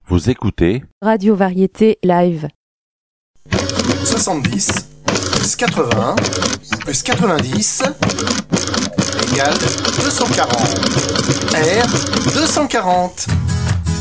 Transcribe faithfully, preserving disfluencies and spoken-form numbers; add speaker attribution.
Speaker 1: Vous écoutez
Speaker 2: Radio Variété Live.
Speaker 3: soixante-dix plus quatre-vingts plus quatre-vingt-dix égale deux cent quarante. R deux cent quarante.